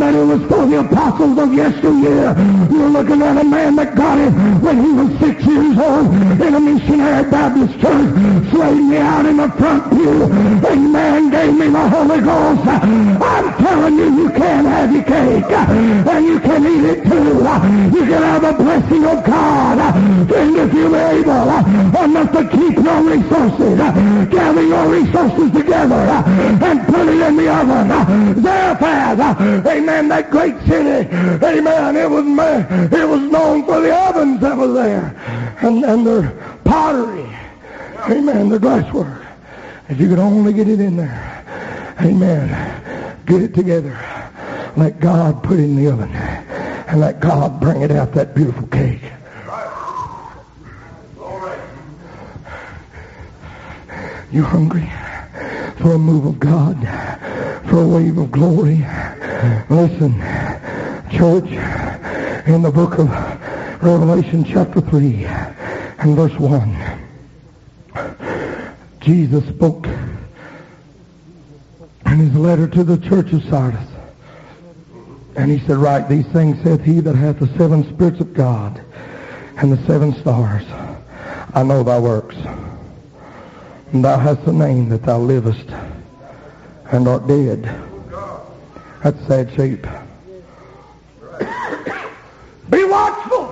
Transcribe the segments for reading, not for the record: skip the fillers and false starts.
that it was for the apostles of yesteryear. You're looking at a man that got it when he was 6 years old in a missionary Baptist church, slayed me out in the front pew. Amen. Gave me the Holy Ghost. I'm telling you, you can have your cake, and you can eat it too. You can have the blessing of God. And if you're able enough to keep your resources, gather your resources together and put it in the oven. Zarephath, amen, that great city, amen, it was known for the ovens that was there, and their pottery, amen, their glasswork. If you could only get it in there, amen, get it together. Let God put it in the oven, and let God bring it out, that beautiful cake. You hungry for a move of God, for a wave of glory? Listen, church, in the book of Revelation chapter 3 and verse 1, Jesus spoke in his letter to the church of Sardis, and he said, "Write these things saith he that hath the 7 spirits of God and the 7 stars. I know thy works. And thou hast a name that thou livest and art dead." That's sad shape. Be watchful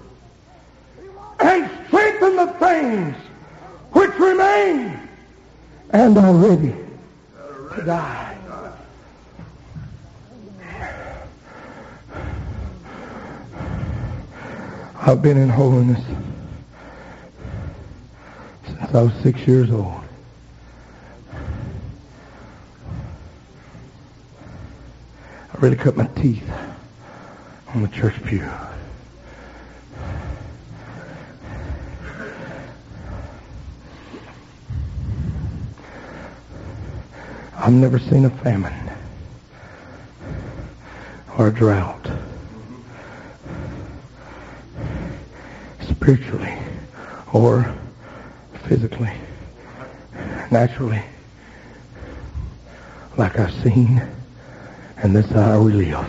and strengthen the things which remain and are ready to die. I've been in holiness since I was 6 years old. I really cut my teeth on the church pew. I've never seen a famine or a drought, spiritually or physically, naturally, like I've seen in this hour we live.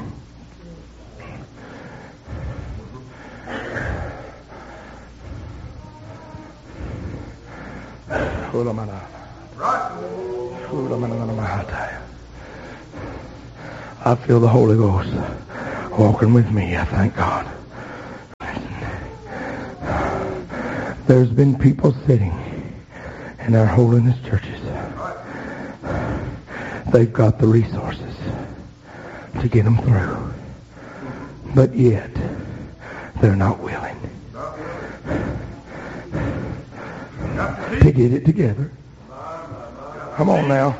I feel the Holy Ghost walking with me. I thank God. There's been people sitting in our holiness churches. They've got the resources to get them through, but yet they're not willing to get it together. Come on now.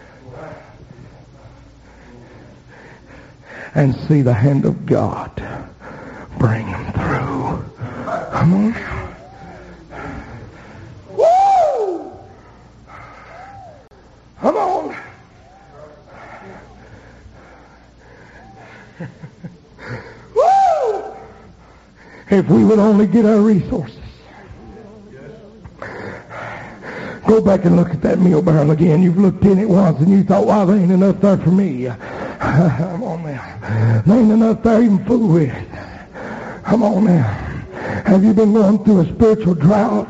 And see the hand of God bring them through. Come on now. Woo! Come on. Woo! If we would only get our resources. Go back and look at that meal barrel again. You've looked in it once and you thought, "Wow, there ain't enough there for me." Come on now. There ain't enough there even food with. Come on now. Have you been going through a spiritual drought?